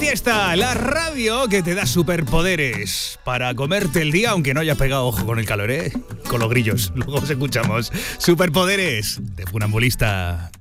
está, la radio que te da superpoderes para comerte el día, aunque no hayas pegado ojo con el calor, con los grillos. Luego os escuchamos. Superpoderes de Funambulista.